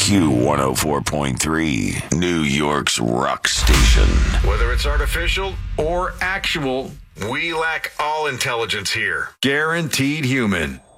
Q104.3, New York's rock station. Whether it's artificial or actual, we lack all intelligence here. Guaranteed human.